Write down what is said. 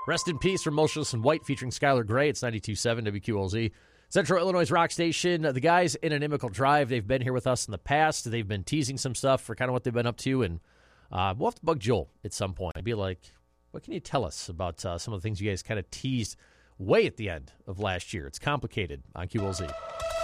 Rest in Peace from Motionless in White featuring Skylar Gray. It's 92.7 WQLZ. Central Illinois Rock Station. The guys in Inimical Drive, they've been here with us in the past. They've been teasing some stuff for kind of what they've been up to, and we'll have to bug Joel at some point. I'd be like, what can you tell us about some of the things you guys kind of teased way at the end of last year? It's complicated on QLZ.